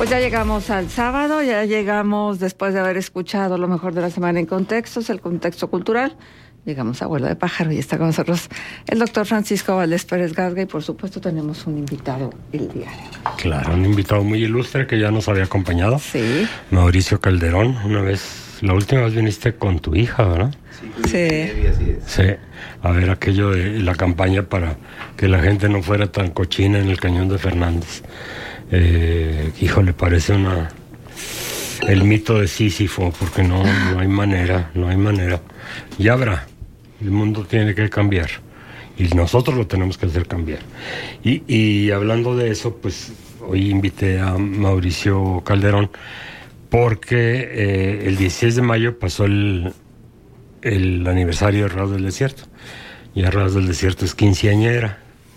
Pues ya llegamos al sábado, ya llegamos después de haber escuchado lo mejor de la semana en contextos, el contexto cultural. Llegamos a Vuelo de Pájaro y está con nosotros el doctor Francisco Valdés Pérez Gasga y por supuesto tenemos un invitado el día de hoy. Claro, un invitado muy ilustre que ya nos había acompañado. Sí. Mauricio Calderón, una vez, la última vez viniste con tu hija, ¿verdad? Sí. Sí, a ver aquello de la campaña para que la gente no fuera tan cochina en el Cañón de Fernández. Híjole, parece el mito de Sísifo, porque no hay manera. Ya habrá, el mundo tiene que cambiar y nosotros lo tenemos que hacer cambiar. Y hablando de eso, pues hoy invité a Mauricio Calderón porque el 16 de mayo pasó el aniversario de Radas del Desierto. Y Radas del Desierto es quinceañera.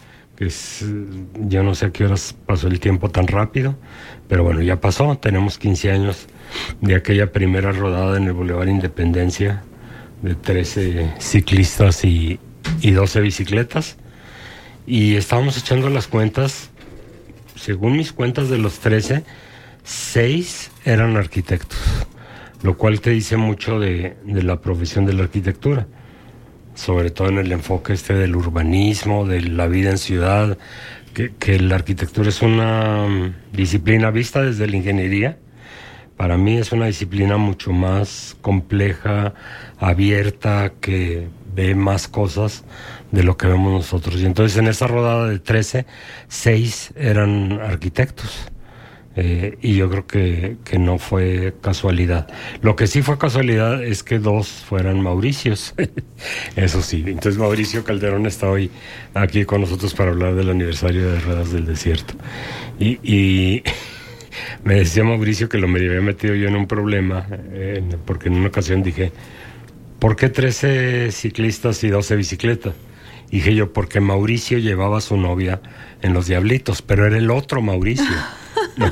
Yo no sé a qué horas pasó el tiempo tan rápido, pero bueno, ya pasó. Tenemos 15 años de aquella primera rodada en el Boulevard Independencia de 13 ciclistas y 12 bicicletas. Y estábamos echando las cuentas. Según mis cuentas, de los 13, 6 eran arquitectos, lo cual te dice mucho de la profesión de la arquitectura, sobre todo en el enfoque del urbanismo, de la vida en ciudad, que la arquitectura es una disciplina vista desde la ingeniería. Para mí es una disciplina mucho más compleja, abierta, que ve más cosas de lo que vemos nosotros. Y entonces en esa rodada de 13, 6 eran arquitectos. Y yo creo que no fue casualidad. Lo que sí fue casualidad es que 2 fueran Mauricios. Eso sí. Entonces Mauricio Calderón está hoy aquí con nosotros para hablar del aniversario de Radas del Desierto. Y me decía Mauricio que me había metido yo en un problema, porque en una ocasión dije, ¿por qué 13 ciclistas y 12 bicicletas? Y dije yo, porque Mauricio llevaba a su novia en los Diablitos, pero era el otro Mauricio. No.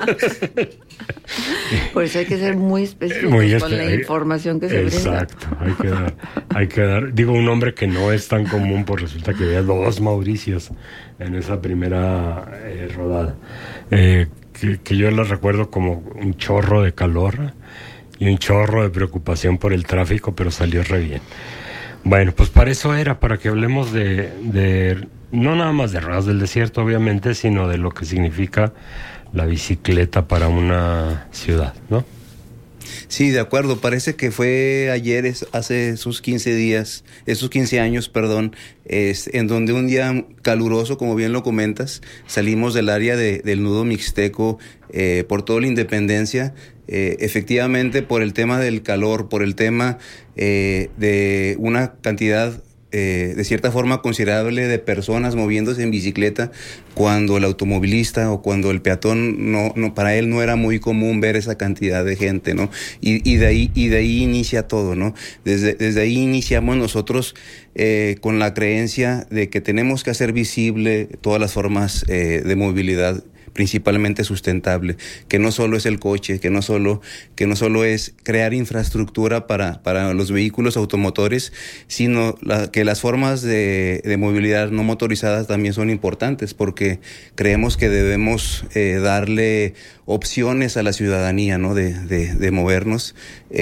Pues hay que ser muy específicos con la información que se brinda. Exacto, hay que dar, digo, un nombre que no es tan común, pues resulta que había 2 Mauricios en esa primera rodada, que yo la recuerdo como un chorro de calor y un chorro de preocupación por el tráfico, pero salió re bien. Bueno, pues para eso era, para que hablemos de no nada más de Radas del Desierto, obviamente, sino de lo que significa la bicicleta para una ciudad, ¿no? Sí, de acuerdo. Parece que fue ayer, hace esos 15 años, en donde un día caluroso, como bien lo comentas, salimos del área del nudo mixteco por toda la Independencia, efectivamente por el tema del calor, por el tema de una cantidad de cierta forma considerable de personas moviéndose en bicicleta, cuando el automovilista o cuando el peatón no para él no era muy común ver esa cantidad de gente, ¿no? Y de ahí inicia todo, ¿no? Desde ahí iniciamos nosotros con la creencia de que tenemos que hacer visible todas las formas de movilidad, principalmente sustentable, que no solo es el coche, que no solo es crear infraestructura para los vehículos automotores, sino que las formas de movilidad no motorizadas también son importantes, porque creemos que debemos darle opciones a la ciudadanía, ¿no? De movernos,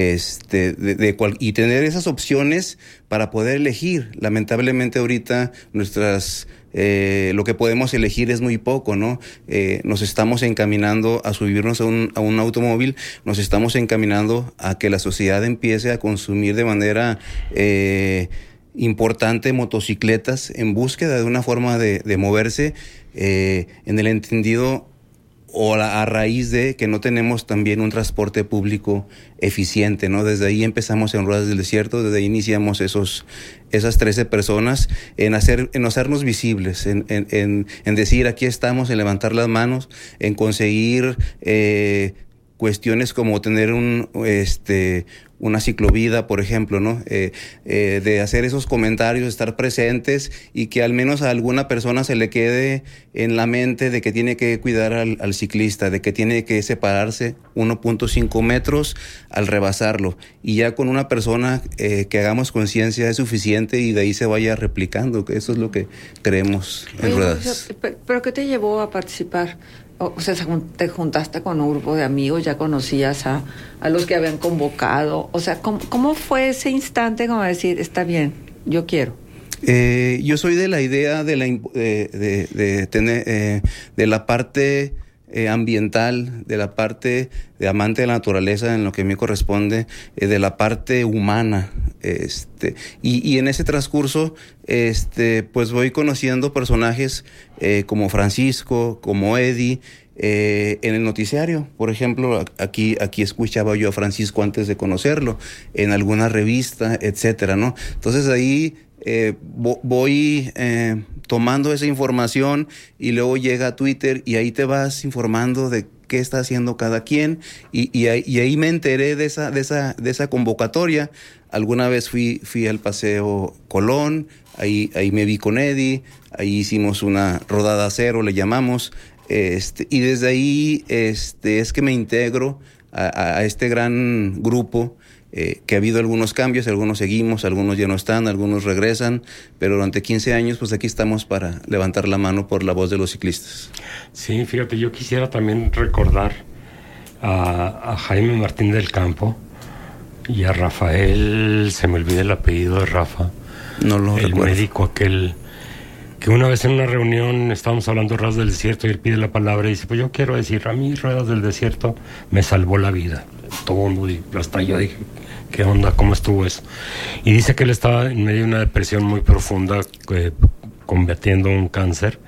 y tener esas opciones para poder elegir. Lamentablemente ahorita lo que podemos elegir es muy poco, ¿no? Nos estamos encaminando a subirnos a un automóvil, nos estamos encaminando a que la sociedad empiece a consumir de manera importante motocicletas en búsqueda de una forma de moverse, en el entendido o a raíz de que no tenemos también un transporte público eficiente, ¿no? Desde ahí empezamos en Ruedas del Desierto, desde ahí iniciamos esas 13 personas en hacernos visibles, en decir aquí estamos, en levantar las manos, en conseguir cuestiones como tener una ciclovida, por ejemplo, ¿no? De hacer esos comentarios, estar presentes y que al menos a alguna persona se le quede en la mente de que tiene que cuidar al ciclista, de que tiene que separarse 1.5 metros al rebasarlo. Y ya con una persona que hagamos conciencia es suficiente y de ahí se vaya replicando, que eso es lo que creemos en Ruedas. ¿Pero qué te llevó a participar O sea, te juntaste con un grupo de amigos, ya conocías a los que habían convocado. O sea, ¿cómo fue ese instante como decir, está bien, yo quiero? Yo soy de la idea de tener de la parte ambiental, de la parte de amante de la naturaleza en lo que me corresponde, de la parte humana, y en ese transcurso, pues voy conociendo personajes como Francisco, como Eddie, en el noticiario. Por ejemplo, aquí escuchaba yo a Francisco antes de conocerlo, en alguna revista, etcétera, ¿no? Entonces ahí voy tomando esa información y luego llega a Twitter y ahí te vas informando de qué está haciendo cada quien y ahí me enteré de esa convocatoria. Alguna vez fui al Paseo Colón, ahí me vi con Eddie, ahí hicimos una rodada cero, le llamamos, y desde ahí es que me integro a este gran grupo. Que ha habido algunos cambios, algunos seguimos, algunos ya no están, algunos regresan, pero durante 15 años pues aquí estamos para levantar la mano por la voz de los ciclistas. Sí, fíjate, yo quisiera también recordar a Jaime Martín del Campo y a Rafael, se me olvida el apellido de Rafa, no lo recuerdo. El médico aquel, que una vez en una reunión estábamos hablando de Ruedas del Desierto y él pide la palabra y dice, pues yo quiero decir, a mí Ruedas del Desierto me salvó la vida. Todo el mundo, hasta yo dije, ¿qué onda? ¿Cómo estuvo eso? Y dice que él estaba en medio de una depresión muy profunda, combatiendo un cáncer,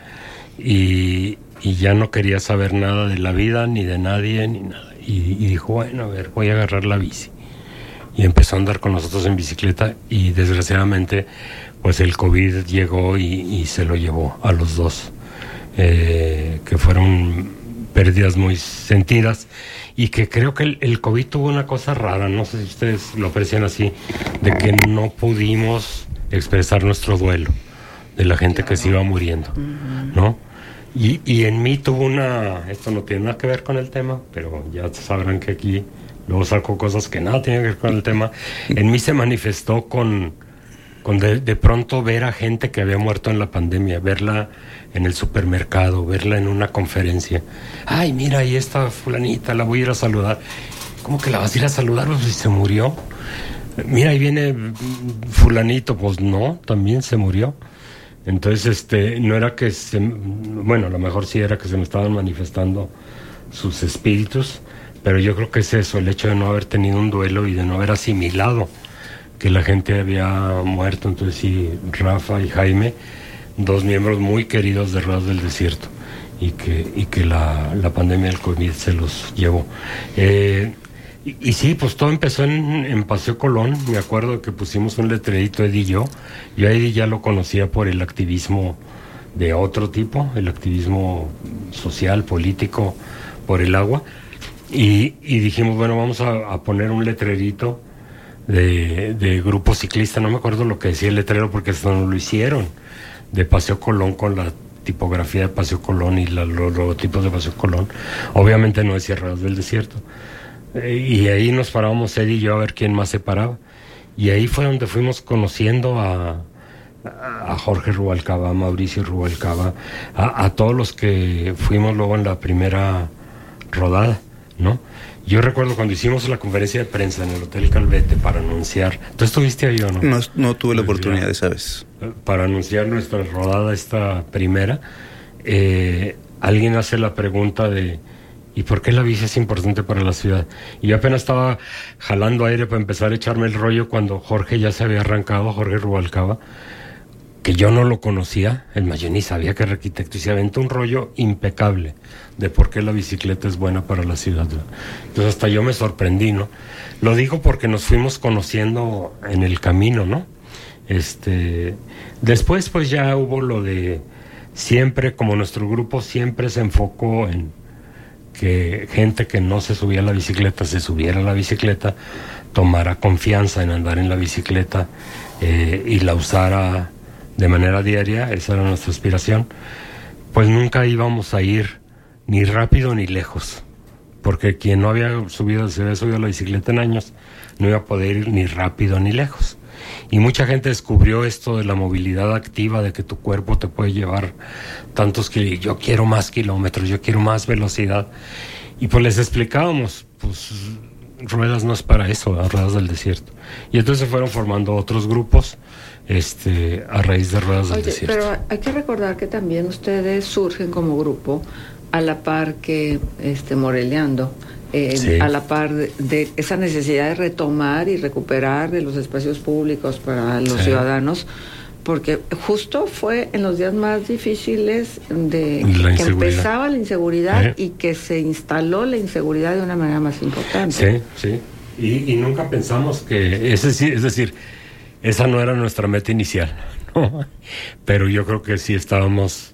y ya no quería saber nada de la vida, ni de nadie, ni nada. Y dijo, bueno, a ver, voy a agarrar la bici. Y empezó a andar con nosotros en bicicleta, y desgraciadamente, pues el COVID llegó y se lo llevó a los dos, que fueron pérdidas muy sentidas. Y que creo que el COVID tuvo una cosa rara, no sé si ustedes lo aprecian así, de que no pudimos expresar nuestro duelo de la gente que se iba muriendo, ¿no? Y en mí tuvo esto no tiene nada que ver con el tema, pero ya sabrán que aquí luego saco cosas que nada tienen que ver con el tema. En mí se manifestó con de pronto ver a gente que había muerto en la pandemia, verla en el supermercado, verla en una conferencia. Ay, mira, ahí está fulanita, la voy a ir a saludar. ¿Cómo que la vas a ir a saludar? Pues si se murió. Mira, ahí viene fulanito. Pues no, también se murió. Entonces, no era que bueno, a lo mejor sí era que se me estaban manifestando sus espíritus, pero yo creo que es eso, el hecho de no haber tenido un duelo y de no haber asimilado que la gente había muerto. Entonces sí, Rafa y Jaime, dos miembros muy queridos de Ruedas del Desierto, y que la pandemia del COVID se los llevó. Y sí, pues todo empezó en Paseo Colón. Me acuerdo que pusimos un letrerito, Eddie y yo. Yo a Eddie ya lo conocía por el activismo de otro tipo, el activismo social, político, por el agua. Y dijimos, bueno, vamos a poner un letrerito de grupo ciclista. No me acuerdo lo que decía el letrero porque eso no lo hicieron, de Paseo Colón, con la tipografía de Paseo Colón y los logotipos de Paseo Colón. Obviamente no decía Ruedas del Desierto. Y ahí nos parábamos Eddie y yo a ver quién más se paraba. Y ahí fue donde fuimos conociendo a Jorge Rubalcaba, a Mauricio Rubalcaba, a todos los que fuimos luego en la primera rodada, ¿no? Yo recuerdo cuando hicimos la conferencia de prensa en el Hotel Calvete para anunciar... ¿Tú estuviste ahí o no? No tuve la oportunidad de esa vez. Para anunciar nuestra rodada, esta primera, alguien hace la pregunta de... ¿Y por qué la bici es importante para la ciudad? Y yo apenas estaba jalando aire para empezar a echarme el rollo cuando Jorge ya se había arrancado, Jorge Rubalcaba, que yo no lo conocía, el Mayení sabía que era arquitecto, y se aventó un rollo impecable de por qué la bicicleta es buena para la ciudad. Entonces hasta yo me sorprendí, ¿no? Lo digo porque nos fuimos conociendo en el camino, ¿no? Después pues ya hubo lo de siempre, como nuestro grupo siempre se enfocó en que gente que no se subía a la bicicleta se subiera a la bicicleta, tomara confianza en andar en la bicicleta y la usara de manera diaria. Esa era nuestra aspiración. Pues nunca íbamos a ir ni rápido ni lejos, porque quien no había subido, se había subido a la bicicleta en años, no iba a poder ir ni rápido ni lejos. Y mucha gente descubrió esto de la movilidad activa, de que tu cuerpo te puede llevar tantos kilómetros. Yo quiero más kilómetros, yo quiero más velocidad. Y pues les explicábamos, pues Ruedas no es para eso, Ruedas del Desierto. Y entonces se fueron formando otros grupos a raíz de Ruedas del Desierto. Pero hay que recordar que también ustedes surgen como grupo a la par que Moreleando, sí, a la par de esa necesidad de retomar y recuperar de los espacios públicos para los, sí, ciudadanos, porque justo fue en los días más difíciles de que empezaba la inseguridad y que se instaló la inseguridad de una manera más importante. Sí, sí. Y nunca pensamos que, es decir, esa no era nuestra meta inicial, ¿no? Pero yo creo que sí estábamos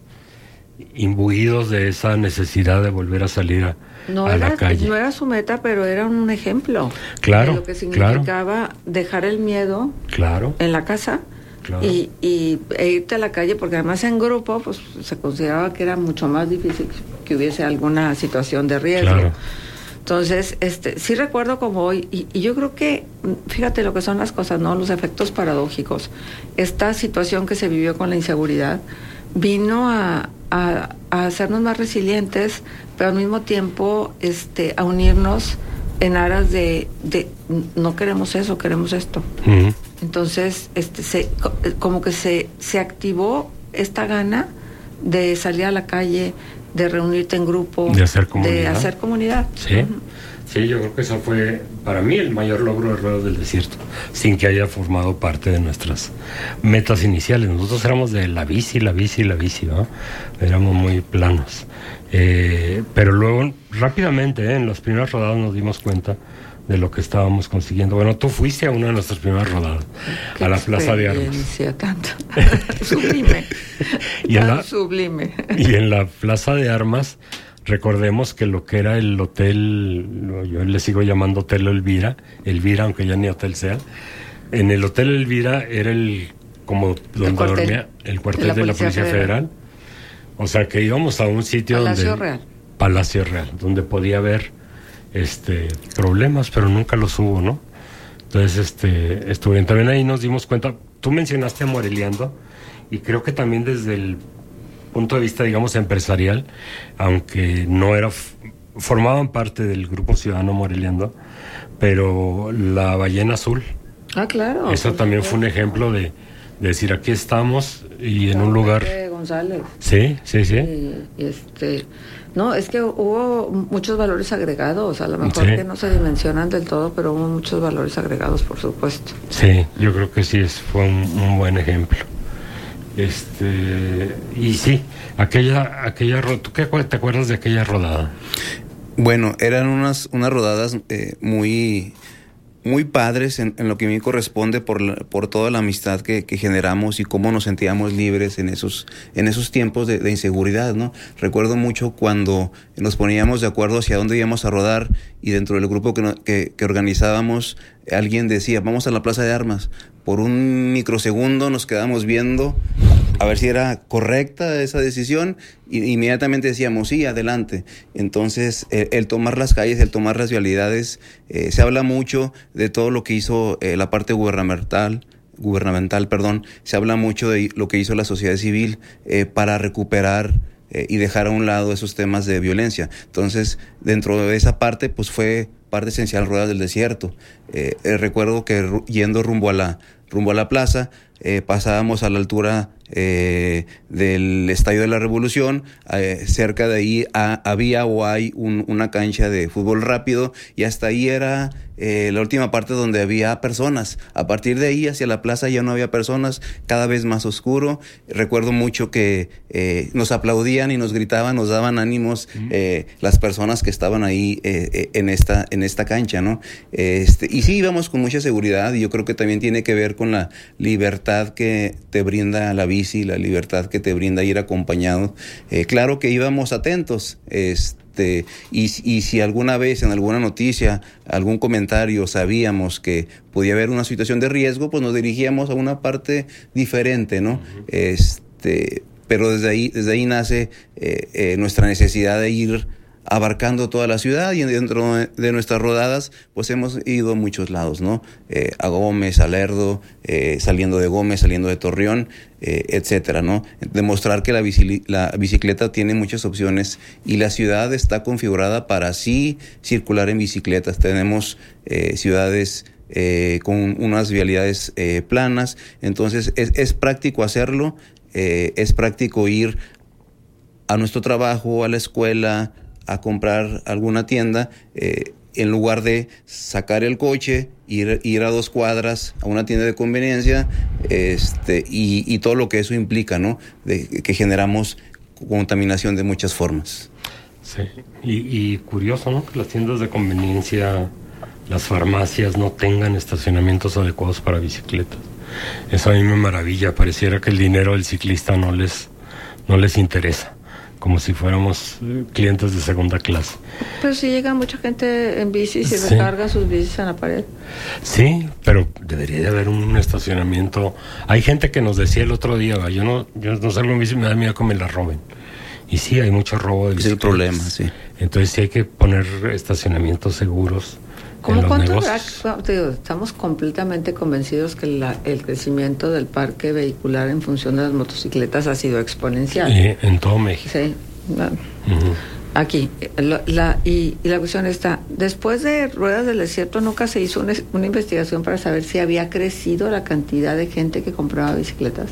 imbuidos de esa necesidad de volver a salir a la calle. No era su meta, pero era un ejemplo, claro, de lo que significaba, claro, dejar el miedo, claro, en la casa, claro, e irte a la calle, porque además en grupo pues se consideraba que era mucho más difícil que hubiese alguna situación de riesgo. Claro. Entonces, sí recuerdo como hoy, y yo creo que, fíjate lo que son las cosas, ¿no? Los efectos paradójicos. Esta situación que se vivió con la inseguridad vino a hacernos más resilientes, pero al mismo tiempo a unirnos en aras de no queremos eso, queremos esto. Uh-huh. Entonces, como que se activó esta gana de salir a la calle, de reunirte en grupo, de hacer comunidad. Sí, uh-huh. Sí, yo creo que eso fue para mí el mayor logro de Ruedas del Desierto, sin que haya formado parte de nuestras metas iniciales. Nosotros éramos de la bici, ¿no? Éramos muy planos. Pero luego, rápidamente, en las primeras rodadas nos dimos cuenta de lo que estábamos consiguiendo. Bueno, tú fuiste a una de nuestras primeras rodadas, a la Plaza de Armas. Tanto. Sublime. Sublime. Y en la Plaza de Armas, recordemos que lo que era el hotel, yo le sigo llamando Hotel Elvira, aunque ya ni hotel sea, en el Hotel Elvira era como donde dormía el cuartel de la Policía Federal. O sea que íbamos a un sitio Palacio Real, donde podía haber problemas, pero nunca los hubo, ¿no? Entonces, estuvo bien. También ahí nos dimos cuenta, tú mencionaste a Moreleando, y creo que también desde el punto de vista, digamos, empresarial, aunque no formaban parte del Grupo Ciudadano Moreleando, pero la Ballena Azul. Ah, claro. Eso también fue un ejemplo de decir, aquí estamos y en un lugar... González. Sí. No, es que hubo muchos valores agregados, a lo mejor que no se dimensionan del todo, pero hubo muchos valores agregados, por supuesto. Sí, yo creo que sí, fue un buen ejemplo. Y sí, aquella ¿tú te acuerdas de aquella rodada? Bueno, eran unas rodadas muy padres en lo que a mí corresponde por toda la amistad que generamos y cómo nos sentíamos libres en esos tiempos de inseguridad, ¿no? Recuerdo mucho cuando nos poníamos de acuerdo hacia dónde íbamos a rodar, y dentro del grupo que organizábamos, alguien decía, vamos a la Plaza de Armas. Por un microsegundo nos quedamos viendo a ver si era correcta esa decisión, y inmediatamente decíamos, sí, adelante. Entonces, el tomar las calles, el tomar las vialidades, se habla mucho de todo lo que hizo la parte gubernamental, se habla mucho de lo que hizo la sociedad civil para recuperar y dejar a un lado esos temas de violencia. Entonces, dentro de esa parte, pues fue parte esencial Ruedas del Desierto. Recuerdo que yendo rumbo a la plaza, pasábamos a la altura del Estadio de la Revolución. Cerca de ahí hay una cancha de fútbol rápido, y hasta ahí era la última parte donde había personas. A partir de ahí hacia la plaza ya no había personas, cada vez más oscuro. Recuerdo mucho que nos aplaudían y nos gritaban, nos daban ánimos las personas que estaban ahí en esta cancha, ¿no? Y sí, íbamos con mucha seguridad, y yo creo que también tiene que ver con la libertad que te brinda la bici, la libertad que te brinda ir acompañado. Claro que íbamos atentos, y si alguna vez en alguna noticia, algún comentario sabíamos que podía haber una situación de riesgo, pues nos dirigíamos a una parte diferente, ¿no? Pero desde ahí nace nuestra necesidad de ir abarcando toda la ciudad, y dentro de nuestras rodadas pues hemos ido a muchos lados, ¿no? A Gómez, a Lerdo, saliendo de Gómez, saliendo de Torreón, etcétera, ¿no? Demostrar que la bicicleta tiene muchas opciones y la ciudad está configurada para así circular en bicicletas. Tenemos ciudades con unas vialidades planas, entonces es práctico hacerlo, es práctico ir a nuestro trabajo, a la escuela, a comprar alguna tienda, en lugar de sacar el coche, ir a 2 cuadras a una tienda de conveniencia, y todo lo que eso implica, ¿no? Que generamos contaminación de muchas formas. Sí, y curioso, ¿no? Que las tiendas de conveniencia, las farmacias no tengan estacionamientos adecuados para bicicletas. Eso a mí me maravilla, pareciera que el dinero del ciclista no les interesa, como si fuéramos clientes de segunda clase. Pero si llega mucha gente en bici y recarga sus bicis en la pared. Sí, pero debería de haber un estacionamiento. Hay gente que nos decía el otro día, yo no salgo en bici, me da miedo que me la roben. Y sí, hay mucho robo de bicicletas. Es el problema, sí. Entonces sí hay que poner estacionamientos seguros. ¿Cómo cuánto? Estamos completamente convencidos que el crecimiento del parque vehicular en función de las motocicletas ha sido exponencial. En todo México. Sí. Aquí. Y la cuestión está, después de Ruedas del Desierto, ¿nunca se hizo una investigación para saber si había crecido la cantidad de gente que compraba bicicletas?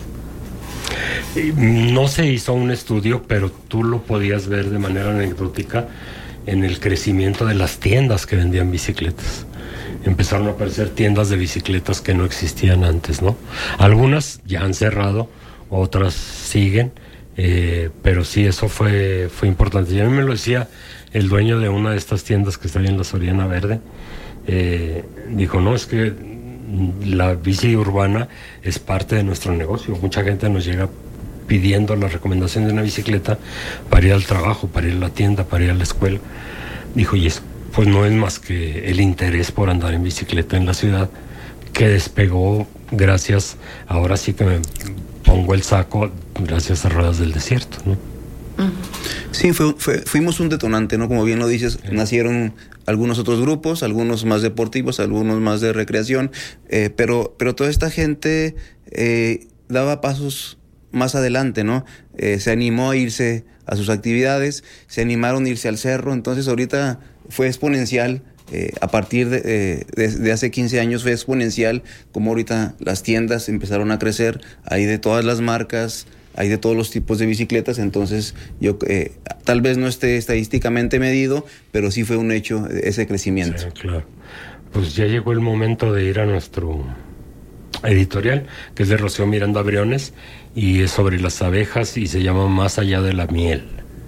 No se hizo un estudio, pero tú lo podías ver de manera anecdótica en el crecimiento de las tiendas que vendían bicicletas. Empezaron a aparecer tiendas de bicicletas que no existían antes, ¿no? Algunas ya han cerrado, otras siguen, pero sí, eso fue importante. Y a mí me lo decía el dueño de una de estas tiendas que está ahí en la Soriana Verde. Dijo, no, es que la bici urbana es parte de nuestro negocio. Mucha gente nos llega pidiendo la recomendación de una bicicleta para ir al trabajo, para ir a la tienda, para ir a la escuela. Dijo, y eso pues no es más que el interés por andar en bicicleta en la ciudad, que despegó gracias, ahora sí que me pongo el saco, gracias a Ruedas del Desierto, ¿no? Sí, fuimos un detonante, ¿no? Como bien lo dices, nacieron algunos otros grupos, algunos más deportivos, algunos más de recreación, pero toda esta gente daba pasos más adelante, ¿no? Se animó a irse a sus actividades, se animaron a irse al cerro, entonces ahorita fue exponencial, a partir de hace 15 años fue exponencial, como ahorita las tiendas empezaron a crecer, hay de todas las marcas, hay de todos los tipos de bicicletas, entonces yo tal vez no esté estadísticamente medido, pero sí fue un hecho ese crecimiento. Sí, claro. Pues ya llegó el momento de ir a nuestro editorial, que es de Rocío Miranda Briones, y es sobre las abejas y se llama Más allá de la miel.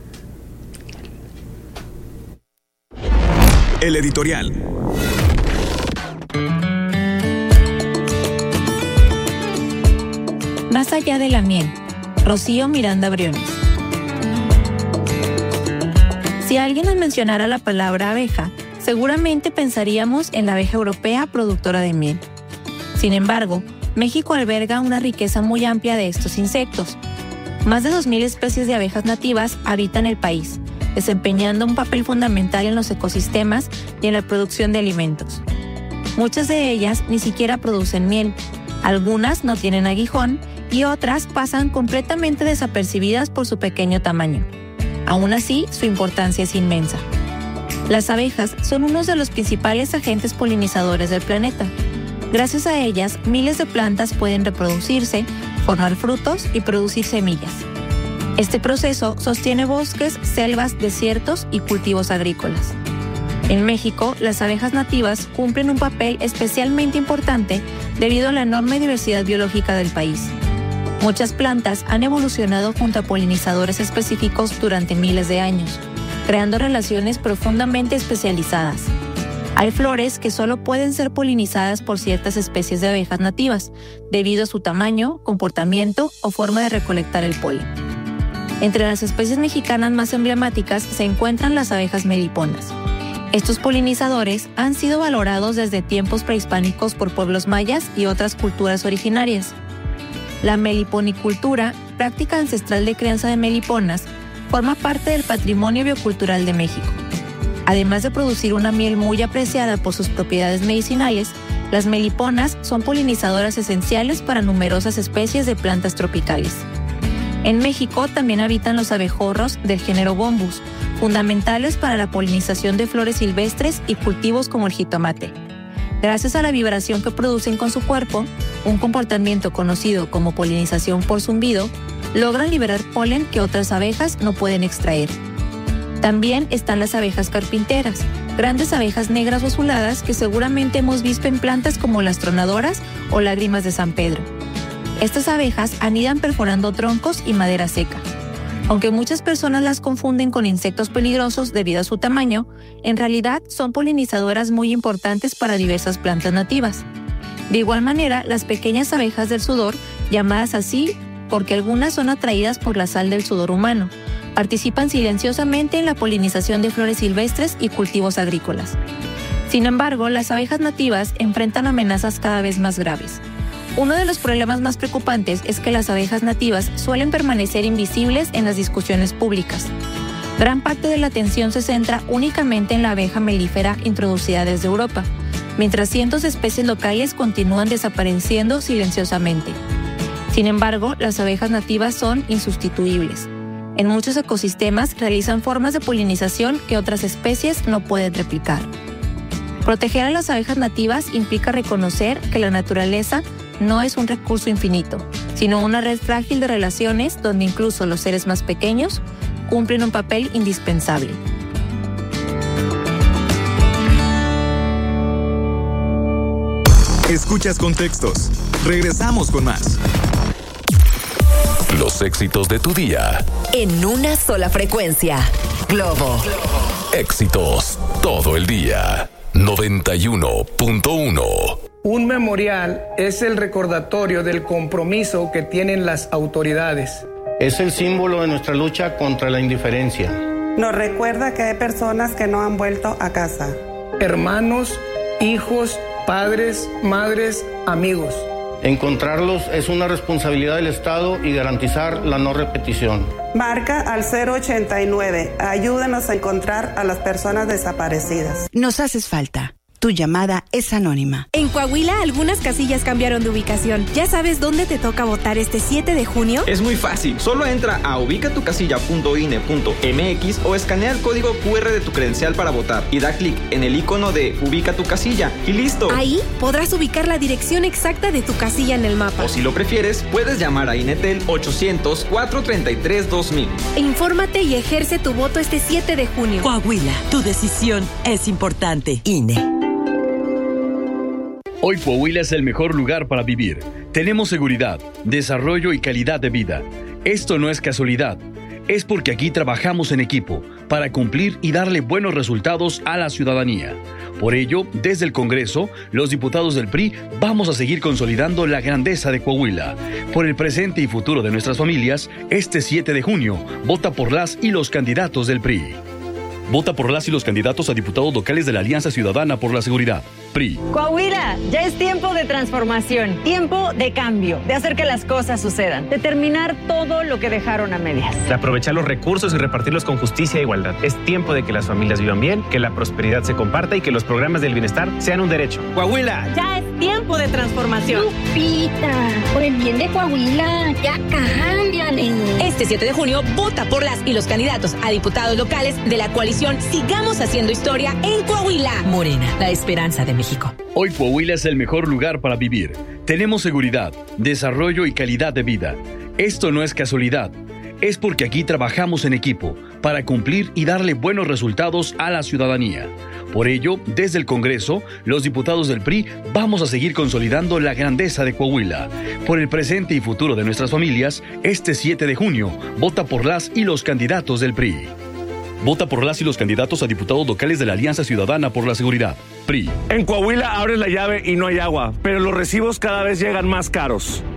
El editorial. Más allá de la miel. Rocío Miranda Briones. Si alguien nos mencionara la palabra abeja, seguramente pensaríamos en la abeja europea productora de miel. Sin embargo, México alberga una riqueza muy amplia de estos insectos. Más de 2,000 especies de abejas nativas habitan el país, desempeñando un papel fundamental en los ecosistemas y en la producción de alimentos. Muchas de ellas ni siquiera producen miel, algunas no tienen aguijón y otras pasan completamente desapercibidas por su pequeño tamaño. Aún así, su importancia es inmensa. Las abejas son uno de los principales agentes polinizadores del planeta. Gracias a ellas, miles de plantas pueden reproducirse, formar frutos y producir semillas. Este proceso sostiene bosques, selvas, desiertos y cultivos agrícolas. En México, las abejas nativas cumplen un papel especialmente importante debido a la enorme diversidad biológica del país. Muchas plantas han evolucionado junto a polinizadores específicos durante miles de años, creando relaciones profundamente especializadas. Hay flores que solo pueden ser polinizadas por ciertas especies de abejas nativas, debido a su tamaño, comportamiento o forma de recolectar el polen. Entre las especies mexicanas más emblemáticas se encuentran las abejas meliponas. Estos polinizadores han sido valorados desde tiempos prehispánicos por pueblos mayas y otras culturas originarias. La meliponicultura, práctica ancestral de crianza de meliponas, forma parte del patrimonio biocultural de México. Además de producir una miel muy apreciada por sus propiedades medicinales, las meliponas son polinizadoras esenciales para numerosas especies de plantas tropicales. En México también habitan los abejorros del género Bombus, fundamentales para la polinización de flores silvestres y cultivos como el jitomate. Gracias a la vibración que producen con su cuerpo, un comportamiento conocido como polinización por zumbido, logran liberar polen que otras abejas no pueden extraer. También están las abejas carpinteras, grandes abejas negras o azuladas que seguramente hemos visto en plantas como las tronadoras o lágrimas de San Pedro. Estas abejas anidan perforando troncos y madera seca. Aunque muchas personas las confunden con insectos peligrosos debido a su tamaño, en realidad son polinizadoras muy importantes para diversas plantas nativas. De igual manera, las pequeñas abejas del sudor, llamadas así porque algunas son atraídas por la sal del sudor humano, participan silenciosamente en la polinización de flores silvestres y cultivos agrícolas. Sin embargo, las abejas nativas enfrentan amenazas cada vez más graves. Uno de los problemas más preocupantes es que las abejas nativas suelen permanecer invisibles en las discusiones públicas. Gran parte de la atención se centra únicamente en la abeja melífera introducida desde Europa, mientras cientos de especies locales continúan desapareciendo silenciosamente. Sin embargo, las abejas nativas son insustituibles. En muchos ecosistemas realizan formas de polinización que otras especies no pueden replicar. Proteger a las abejas nativas implica reconocer que la naturaleza no es un recurso infinito, sino una red frágil de relaciones donde incluso los seres más pequeños cumplen un papel indispensable. Escuchas Contextos. Regresamos con más. Los éxitos de tu día. En una sola frecuencia. Globo. Éxitos todo el día. 91.1. Un memorial es el recordatorio del compromiso que tienen las autoridades. Es el símbolo de nuestra lucha contra la indiferencia. Nos recuerda que hay personas que no han vuelto a casa. Hermanos, hijos, padres, madres, amigos. Encontrarlos es una responsabilidad del Estado y garantizar la no repetición. Marca al 089. Ayúdanos a encontrar a las personas desaparecidas. Nos haces falta. Tu llamada es anónima. En Coahuila, algunas casillas cambiaron de ubicación. ¿Ya sabes dónde te toca votar este 7 de junio? Es muy fácil. Solo entra a ubicatucasilla.ine.mx o escanea el código QR de tu credencial para votar y da clic en el icono de Ubica tu casilla y listo. Ahí podrás ubicar la dirección exacta de tu casilla en el mapa. O si lo prefieres, puedes llamar a INETEL 800-433-2000. Infórmate y ejerce tu voto este 7 de junio. Coahuila, tu decisión es importante. INE. Hoy Coahuila es el mejor lugar para vivir. Tenemos seguridad, desarrollo y calidad de vida. Esto no es casualidad. Es porque aquí trabajamos en equipo para cumplir y darle buenos resultados a la ciudadanía. Por ello, desde el Congreso, los diputados del PRI vamos a seguir consolidando la grandeza de Coahuila. Por el presente y futuro de nuestras familias, este 7 de junio, vota por las y los candidatos del PRI. Vota por las y los candidatos a diputados locales de la Alianza Ciudadana por la Seguridad, PRI. Coahuila, ya es tiempo de transformación, tiempo de cambio, de hacer que las cosas sucedan, de terminar todo lo que dejaron a medias. De aprovechar los recursos y repartirlos con justicia e igualdad. Es tiempo de que las familias vivan bien, que la prosperidad se comparta y que los programas del bienestar sean un derecho. Coahuila. Ya es tiempo de transformación. Lupita, por el bien de Coahuila, ya cámbiale. Este 7 de junio, vota por las y los candidatos a diputados locales de la coalición Sigamos Haciendo Historia en Coahuila. Morena, la esperanza de México. Hoy Coahuila es el mejor lugar para vivir. Tenemos seguridad, desarrollo y calidad de vida. Esto no es casualidad. Es porque aquí trabajamos en equipo para cumplir y darle buenos resultados a la ciudadanía. Por ello, desde el Congreso, los diputados del PRI vamos a seguir consolidando la grandeza de Coahuila. Por el presente y futuro de nuestras familias, este 7 de junio, vota por las y los candidatos del PRI. Vota por las y los candidatos a diputados locales de la Alianza Ciudadana por la Seguridad, PRI. En Coahuila abres la llave y no hay agua, pero los recibos cada vez llegan más caros.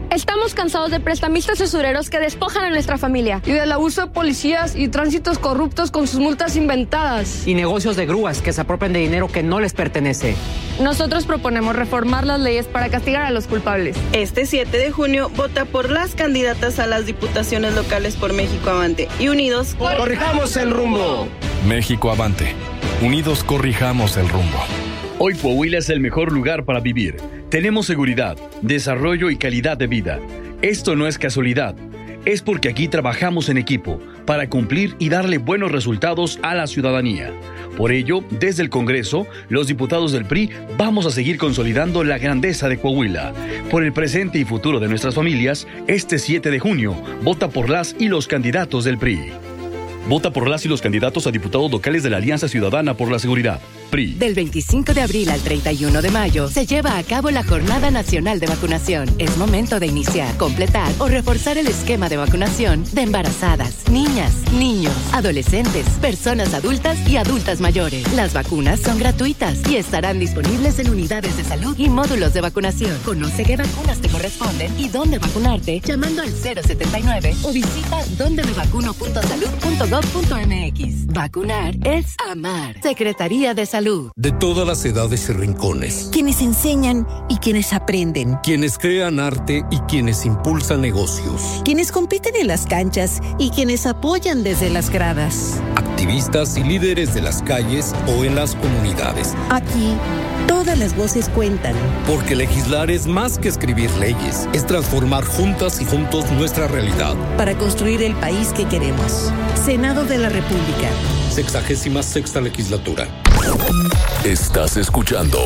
Estamos cansados de prestamistas usureros que despojan a nuestra familia. Y del abuso de policías y tránsitos corruptos con sus multas inventadas. Y negocios de grúas que se apropian de dinero que no les pertenece. Nosotros proponemos reformar las leyes para castigar a los culpables. Este 7 de junio, vota por las candidatas a las diputaciones locales por México Avante. Y unidos, corrijamos el rumbo. México Avante. Unidos corrijamos el rumbo. Hoy Coahuila es el mejor lugar para vivir. Tenemos seguridad, desarrollo y calidad de vida. Esto no es casualidad. Es porque aquí trabajamos en equipo para cumplir y darle buenos resultados a la ciudadanía. Por ello, desde el Congreso, los diputados del PRI vamos a seguir consolidando la grandeza de Coahuila. Por el presente y futuro de nuestras familias, este 7 de junio, vota por las y los candidatos del PRI. Vota por las y los candidatos a diputados locales de la Alianza Ciudadana por la Seguridad, PRI. Del 25 de abril al 31 de mayo se lleva a cabo la Jornada Nacional de Vacunación. Es momento de iniciar, completar o reforzar el esquema de vacunación de embarazadas, niñas, niños, adolescentes, personas adultas y adultas mayores. Las vacunas son gratuitas y estarán disponibles en unidades de salud y módulos de vacunación. Conoce qué vacunas te corresponden y dónde vacunarte llamando al 079 o visita dondemevacuno.salud.gov.mx. Vacunar es amar. Secretaría de Salud. De todas las edades y rincones. Quienes enseñan y quienes aprenden. Quienes crean arte y quienes impulsan negocios. Quienes compiten en las canchas y quienes apoyan desde las gradas. Activistas y líderes de las calles o en las comunidades. Aquí, todas las voces cuentan. Porque legislar es más que escribir leyes. Es transformar juntas y juntos nuestra realidad. Para construir el país que queremos. Senado de la República. 66ª legislatura. Estás escuchando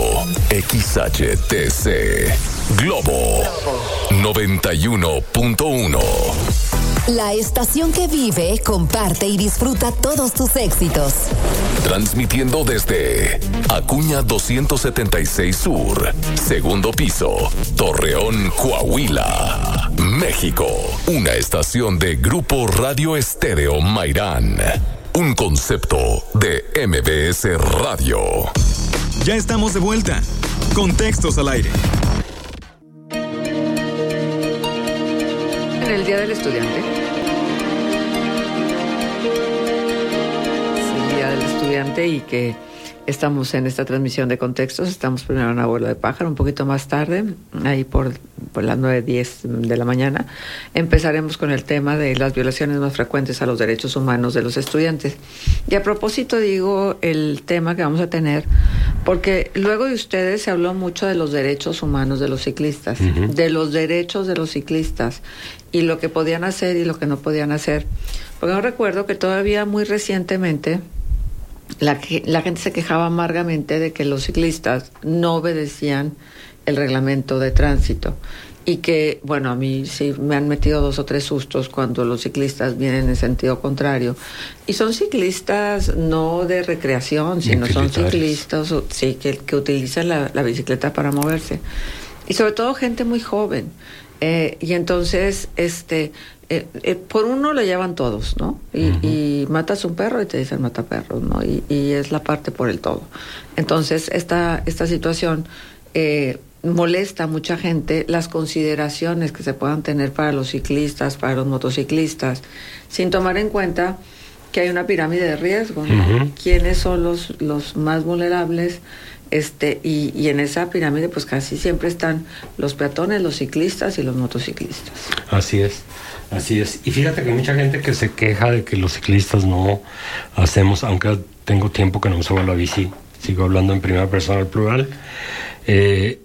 XHTC Globo 91.1. La estación que vive, comparte y disfruta todos tus éxitos. Transmitiendo desde Acuña 276 Sur, segundo piso, Torreón, Coahuila, México. Una estación de Grupo Radio Estéreo Mairán. Un concepto de MBS Radio. Ya estamos de vuelta. Contextos al aire. En el Día del Estudiante. Es el Día del Estudiante y que estamos en esta transmisión de Contextos. Estamos primero en Abuelo de Pájaro, un poquito más tarde, ahí por las 9:10 de la mañana. Empezaremos con el tema de las violaciones más frecuentes a los derechos humanos de los estudiantes. Y a propósito digo el tema que vamos a tener, porque luego de ustedes se habló mucho de los derechos humanos de los ciclistas, de los derechos de los ciclistas, y lo que podían hacer y lo que no podían hacer. Porque yo recuerdo que todavía muy recientemente la gente se quejaba amargamente de que los ciclistas no obedecían el reglamento de tránsito y que, bueno, a mí sí me han metido 2 o 3 sustos cuando los ciclistas vienen en sentido contrario. Y son ciclistas no de recreación, sino son ciclistas sí, que utilizan la bicicleta para moverse. Y sobre todo gente muy joven. Y entonces, por uno le llevan todos, ¿no? Y matas un perro y te dicen mata perros, ¿no? Y es la parte por el todo. Entonces, esta situación molesta a mucha gente, las consideraciones que se puedan tener para los ciclistas, para los motociclistas, sin tomar en cuenta que hay una pirámide de riesgo, ¿no? ¿Quiénes son los más vulnerables? Y en esa pirámide pues casi siempre están los peatones, los ciclistas y los motociclistas. Así es. Y fíjate que hay mucha gente que se queja de que los ciclistas no hacemos, aunque tengo tiempo que no me subo a la bici, sigo hablando en primera persona al plural, que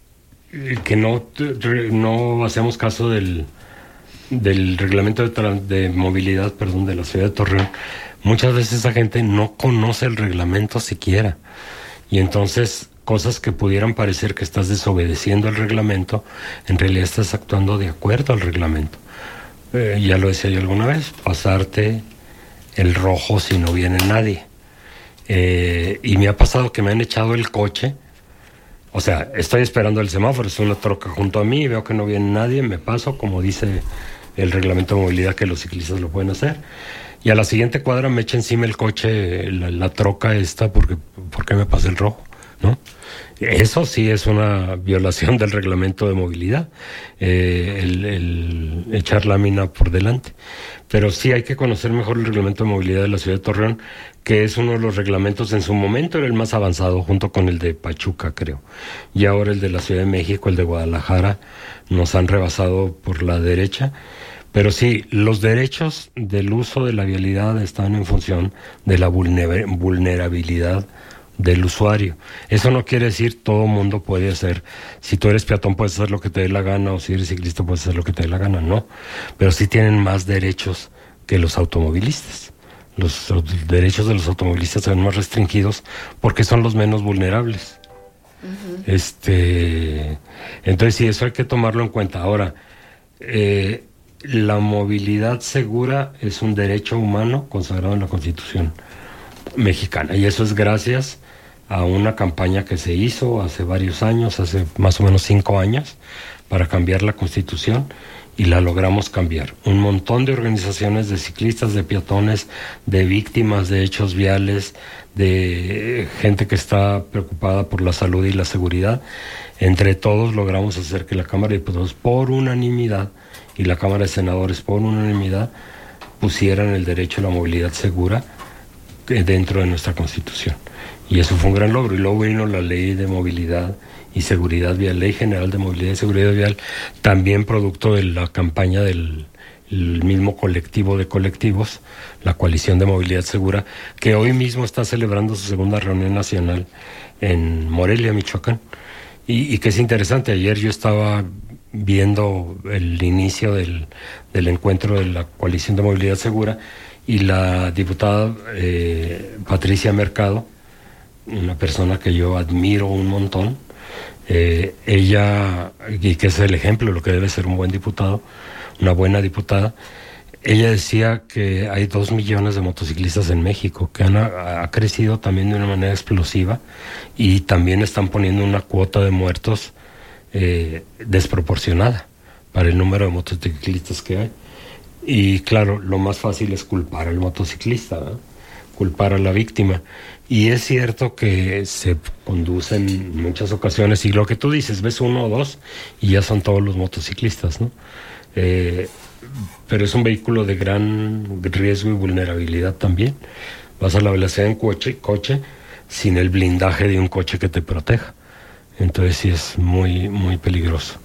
no hacemos caso del reglamento de movilidad, de la ciudad de Torreón. Muchas veces esa gente no conoce el reglamento siquiera. Y entonces, cosas que pudieran parecer que estás desobedeciendo el reglamento, en realidad estás actuando de acuerdo al reglamento. Ya lo decía yo alguna vez, pasarte el rojo si no viene nadie. Y me ha pasado que me han echado el coche. O sea, estoy esperando el semáforo, es una troca junto a mí, veo que no viene nadie, me paso, como dice el reglamento de movilidad, que los ciclistas lo pueden hacer. Y a la siguiente cuadra me echa encima el coche, la troca esta, porque me pasa el rojo. ¿no? Eso sí es una violación del reglamento de movilidad, el echar lámina por delante. Pero sí hay que conocer mejor el reglamento de movilidad de la ciudad de Torreón, que es uno de los reglamentos, en su momento era el más avanzado, junto con el de Pachuca, creo. Y ahora el de la Ciudad de México, el de Guadalajara, nos han rebasado por la derecha. Pero sí, los derechos del uso de la vialidad están en función de la vulnerabilidad del usuario. Eso no quiere decir todo mundo puede hacer. Si tú eres peatón puedes hacer lo que te dé la gana, o si eres ciclista puedes hacer lo que te dé la gana, no. Pero sí tienen más derechos que los automovilistas. Los derechos de los automovilistas son más restringidos porque son los menos vulnerables. Entonces sí, eso hay que tomarlo en cuenta. Ahora, la movilidad segura es un derecho humano consagrado en la Constitución mexicana, y eso es gracias a una campaña que se hizo hace varios años, hace más o menos 5 años, para cambiar la Constitución, y la logramos cambiar. Un montón de organizaciones de ciclistas, de peatones, de víctimas de hechos viales, de gente que está preocupada por la salud y la seguridad. Entre todos logramos hacer que la Cámara de Diputados, por unanimidad, y la Cámara de Senadores, por unanimidad, pusieran el derecho a la movilidad segura dentro de nuestra Constitución. Y eso fue un gran logro. Y luego vino la Ley de Movilidad y Seguridad Vial, Ley General de Movilidad y Seguridad Vial, también producto de la campaña del mismo colectivo de colectivos, la Coalición de Movilidad Segura, que hoy mismo está celebrando su segunda reunión nacional en Morelia, Michoacán. Y que es interesante, ayer yo estaba viendo el inicio del encuentro de la Coalición de Movilidad Segura, y la diputada Patricia Mercado, una persona que yo admiro un montón, ella, y que es el ejemplo de lo que debe ser un buen diputado, una buena diputada, ella decía que hay 2 millones de motociclistas en México, que ha crecido también de una manera explosiva, y también están poniendo una cuota de muertos desproporcionada para el número de motociclistas que hay. Y claro, lo más fácil es culpar al motociclista, ¿no? Culpar a la víctima. Y es cierto que se conducen en muchas ocasiones, y lo que tú dices, ves 1 o 2 y ya son todos los motociclistas, ¿no? Pero es un vehículo de gran riesgo y vulnerabilidad también. Vas a la velocidad en coche sin el blindaje de un coche que te proteja. Entonces sí es muy, muy peligroso.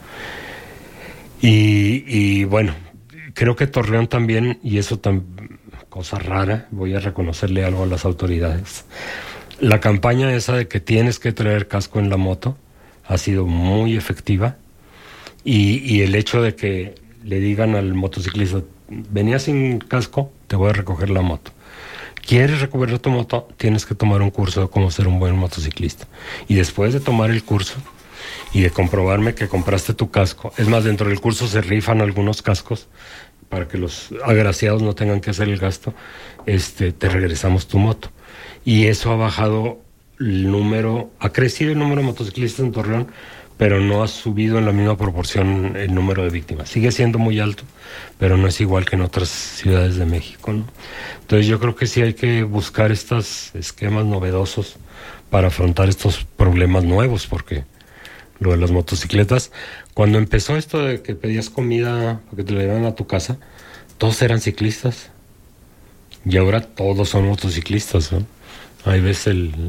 Y bueno, creo que Torreón también, y eso cosa rara, voy a reconocerle algo a las autoridades. La campaña esa de que tienes que traer casco en la moto ha sido muy efectiva, y el hecho de que le digan al motociclista, venía sin casco, te voy a recoger la moto. ¿Quieres recuperar tu moto? Tienes que tomar un curso de cómo ser un buen motociclista. Y después de tomar el curso y de comprobarme que compraste tu casco, es más, dentro del curso se rifan algunos cascos para que los agraciados no tengan que hacer el gasto, te regresamos tu moto. Y eso ha bajado ha crecido el número de motociclistas en Torreón, pero no ha subido en la misma proporción el número de víctimas. Sigue siendo muy alto, pero no es igual que en otras ciudades de México, ¿no? Entonces yo creo que sí hay que buscar estos esquemas novedosos para afrontar estos problemas nuevos, porque lo de las motocicletas, cuando empezó esto de que pedías comida para que te la llevaran a tu casa, todos eran ciclistas, y ahora todos son motociclistas, ¿no? Ahí ves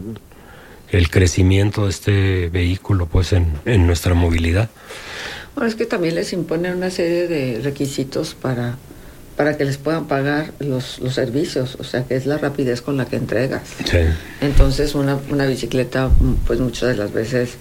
el crecimiento de este vehículo, pues, en nuestra movilidad. Bueno, es que también les imponen una serie de requisitos para que les puedan pagar los servicios, o sea, que es la rapidez con la que entregas. Sí. Entonces una bicicleta, pues muchas de las veces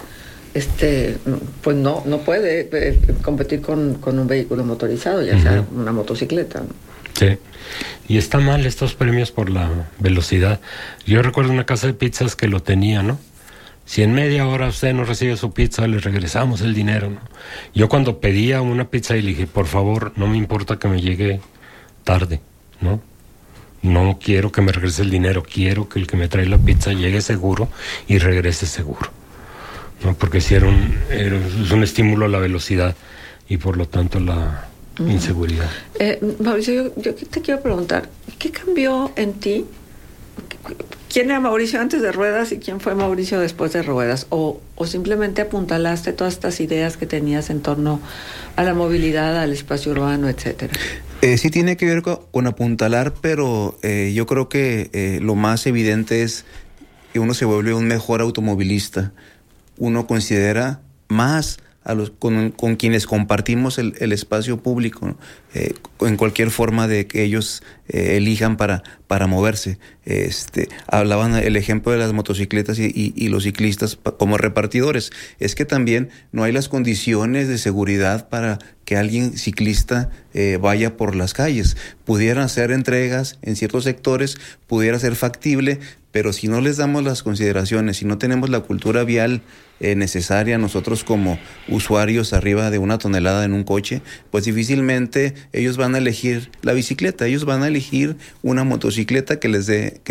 pues no puede competir con un vehículo motorizado, ya sea una motocicleta, ¿no? Sí, y está mal estos premios por la velocidad. Yo recuerdo una casa de pizzas que lo tenía, ¿no? Si en media hora usted no recibe su pizza, le regresamos el dinero, ¿no? Yo cuando pedía una pizza y le dije, por favor, no me importa que me llegue tarde, ¿no? No quiero que me regrese el dinero, quiero que el que me trae la pizza llegue seguro y regrese seguro, ¿no? Porque si es un estímulo a la velocidad y por lo tanto la inseguridad. Mauricio, yo te quiero preguntar, ¿qué cambió en ti ¿Quién era Mauricio antes de Ruedas y quién fue Mauricio después de Ruedas? ¿O simplemente apuntalaste todas estas ideas que tenías en torno a la movilidad, al espacio urbano, etcétera? Sí tiene que ver con apuntalar, pero yo creo que lo más evidente es que uno se vuelve un mejor automovilista. Uno considera más con quienes compartimos el espacio público, ¿no? En cualquier forma de que ellos elijan para moverse. Hablaban el ejemplo de las motocicletas y los ciclistas como repartidores. Es que también no hay las condiciones de seguridad para que alguien ciclista vaya por las calles. Pudieran hacer entregas en ciertos sectores, pudiera ser factible, pero si no les damos las consideraciones, si no tenemos la cultura vial necesaria nosotros como usuarios arriba de 1 tonelada en un coche, pues difícilmente ellos van a elegir la bicicleta, ellos van a elegir una motocicleta que les dé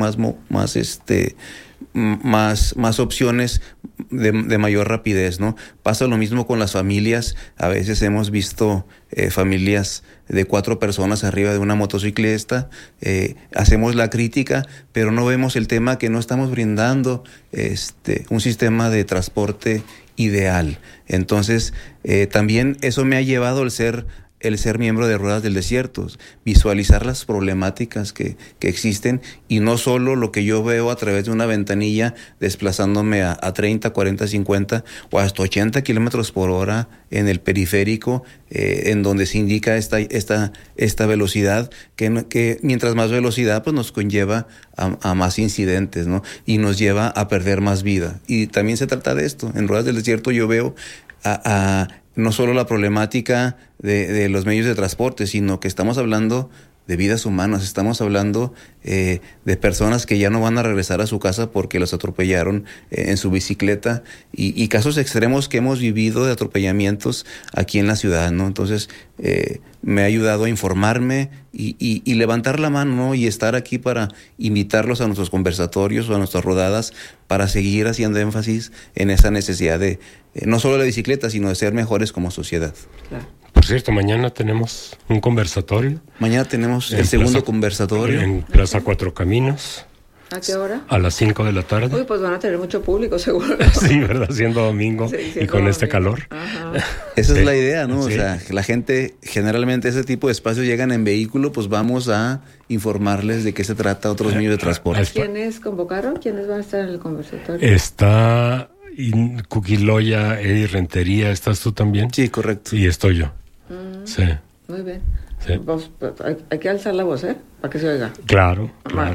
más opciones de mayor rapidez, ¿no? Pasa lo mismo con las familias. A veces hemos visto familias de 4 personas arriba de una motocicleta, hacemos la crítica, pero no vemos el tema que no estamos brindando un sistema de transporte ideal. Entonces, también eso me ha llevado el ser miembro de Ruedas del Desierto, visualizar las problemáticas que existen y no solo lo que yo veo a través de una ventanilla desplazándome a 30, 40, 50 o hasta 80 kilómetros por hora en el periférico, en donde se indica esta velocidad que mientras más velocidad pues nos conlleva a más incidentes, ¿no? Y nos lleva a perder más vida. Y también se trata de esto. En Ruedas del Desierto yo veo no solo la problemática de los medios de transporte, sino que estamos hablando de vidas humanas, estamos hablando de personas que ya no van a regresar a su casa porque los atropellaron en su bicicleta y casos extremos que hemos vivido de atropellamientos aquí en la ciudad, ¿no? Entonces me ha ayudado a informarme y levantar la mano, ¿no? Y estar aquí para invitarlos a nuestros conversatorios o a nuestras rodadas para seguir haciendo énfasis en esa necesidad de no solo la bicicleta, sino de ser mejores como sociedad. Claro. Por cierto, mañana tenemos un conversatorio. Mañana tenemos el segundo conversatorio. En Plaza Cuatro Caminos. ¿A qué hora? A las 5 de la tarde. Uy, pues van a tener mucho público, seguro. Sí, ¿verdad? Siendo domingo y con este calor. Ajá. Esa es la idea, ¿no? Sí. O sea, la gente, generalmente ese tipo de espacios llegan en vehículo, pues vamos a informarles de qué se trata otros medios de transporte. ¿Quiénes convocaron? ¿Quiénes van a estar en el conversatorio? Está Cuquiloya, Eddie Rentería, ¿estás tú también? Sí, correcto. Y estoy yo. Sí. Muy bien. Sí. Pues, hay que alzar la voz, para que se oiga. Claro.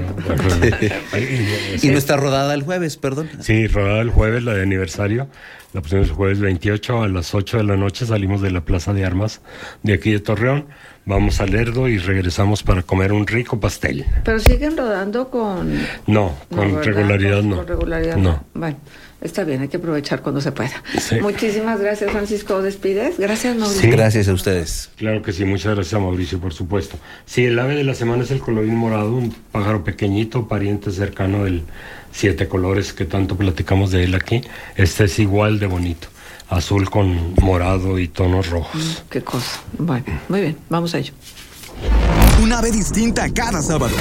Y nuestra rodada el jueves, perdón. Sí, rodada el jueves, la de aniversario. La pusimos el jueves 28 a las 8 de la noche. Salimos de la Plaza de Armas de aquí de Torreón. Vamos a Lerdo y regresamos para comer un rico pastel. ¿Pero siguen rodando con...? No, con regularidad no. Con regularidad no. Bueno, está bien, hay que aprovechar cuando se pueda. Sí. Muchísimas gracias, Francisco. ¿Despides? Gracias, Mauricio. Sí, gracias a ustedes. Claro que sí, muchas gracias a Mauricio, por supuesto. Sí, el ave de la semana es el colorín morado, un pájaro pequeñito, pariente cercano del 7 colores que tanto platicamos de él aquí. Este es igual de bonito. Azul con morado y tonos rojos. Qué cosa. Bueno, muy bien, vamos a ello. Un ave distinta cada sábado.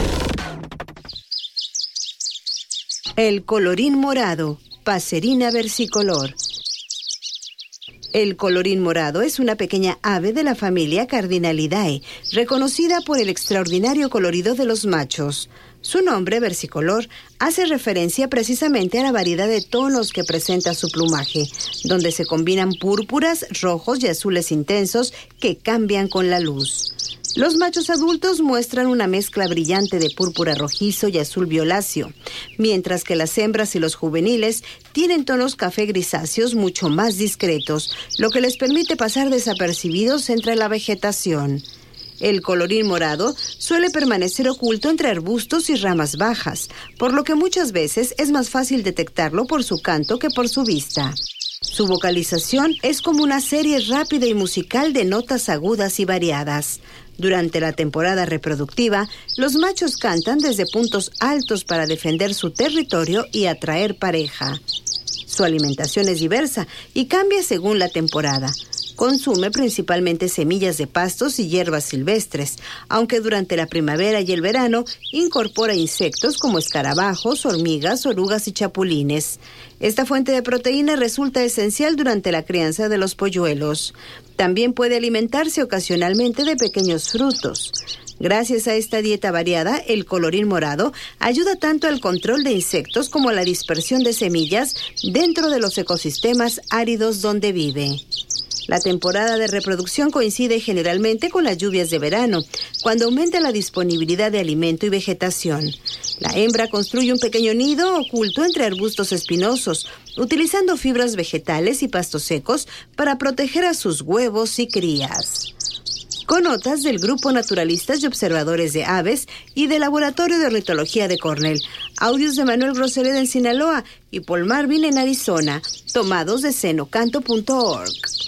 El colorín morado, Passerina versicolor. El colorín morado es una pequeña ave de la familia Cardinalidae, reconocida por el extraordinario colorido de los machos. Su nombre, versicolor, hace referencia precisamente a la variedad de tonos que presenta su plumaje, donde se combinan púrpuras, rojos y azules intensos que cambian con la luz. Los machos adultos muestran una mezcla brillante de púrpura rojizo y azul violáceo, mientras que las hembras y los juveniles tienen tonos café grisáceos mucho más discretos, lo que les permite pasar desapercibidos entre la vegetación. El colorín morado suele permanecer oculto entre arbustos y ramas bajas, por lo que muchas veces es más fácil detectarlo por su canto que por su vista. Su vocalización es como una serie rápida y musical de notas agudas y variadas. Durante la temporada reproductiva, los machos cantan desde puntos altos para defender su territorio y atraer pareja. Su alimentación es diversa y cambia según la temporada. Consume principalmente semillas de pastos y hierbas silvestres, aunque durante la primavera y el verano incorpora insectos como escarabajos, hormigas, orugas y chapulines. Esta fuente de proteína resulta esencial durante la crianza de los polluelos. También puede alimentarse ocasionalmente de pequeños frutos. Gracias a esta dieta variada, el colorín morado ayuda tanto al control de insectos como a la dispersión de semillas dentro de los ecosistemas áridos donde vive. La temporada de reproducción coincide generalmente con las lluvias de verano, cuando aumenta la disponibilidad de alimento y vegetación. La hembra construye un pequeño nido oculto entre arbustos espinosos, utilizando fibras vegetales y pastos secos para proteger a sus huevos y crías. Con notas del Grupo Naturalistas y Observadores de Aves y del Laboratorio de Ornitología de Cornell. Audios de Manuel Groseleda en Sinaloa y Paul Marvin en Arizona, tomados de senocanto.org.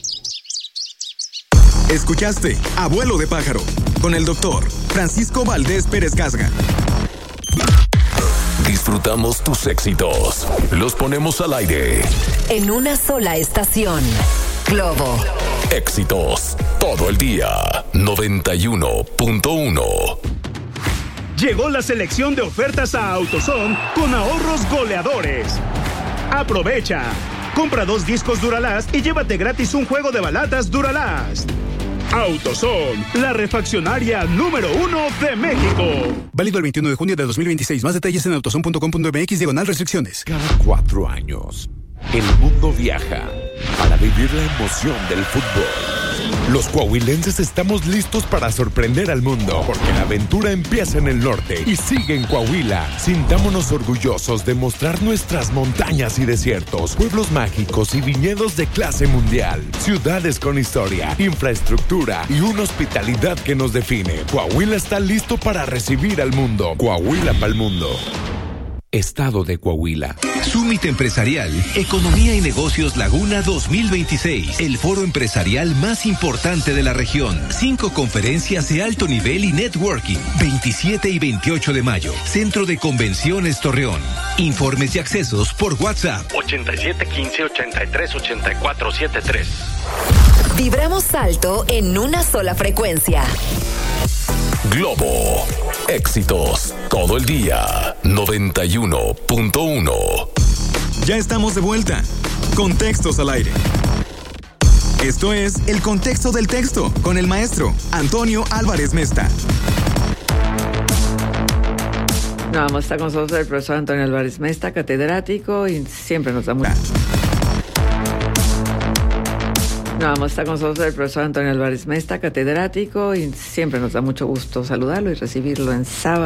Escuchaste Abuelo de Pájaro con el doctor Francisco Valdés Pérez Gasga. Disfrutamos tus éxitos. Los ponemos al aire. En una sola estación. Globo. Éxitos todo el día. 91.1. Llegó la selección de ofertas a AutoZone con ahorros goleadores. Aprovecha. Compra 2 discos Duralast y llévate gratis un juego de balatas Duralast. AutoZone, la refaccionaria número 1 de México. Válido el 21 de junio de 2026. Más detalles en autozone.com.mx/restricciones. Cada 4 años, el mundo viaja para vivir la emoción del fútbol. Los coahuilenses estamos listos para sorprender al mundo, porque la aventura empieza en el norte y sigue en Coahuila. Sintámonos orgullosos de mostrar nuestras montañas y desiertos, pueblos mágicos y viñedos de clase mundial, ciudades con historia, infraestructura y una hospitalidad que nos define. Coahuila está listo para recibir al mundo. Coahuila pa'l mundo. Estado de Coahuila. Summit Empresarial, Economía y Negocios Laguna 2026, el foro empresarial más importante de la región. 5 conferencias de alto nivel y networking. 27 y 28 de mayo, Centro de Convenciones Torreón. Informes y accesos por WhatsApp. 8715-838473. Vibramos alto en una sola frecuencia. Globo. Éxitos todo el día. 91.1. Ya estamos de vuelta. Contextos al aire. Esto es El Contexto del Texto con el maestro Antonio Álvarez Mesta. Vamos, está con nosotros el profesor Antonio Álvarez Mesta, catedrático, y siempre nos da mucho... está con nosotros el profesor Antonio Álvarez Mesta, catedrático, y siempre nos da mucho gusto saludarlo y recibirlo en sábado.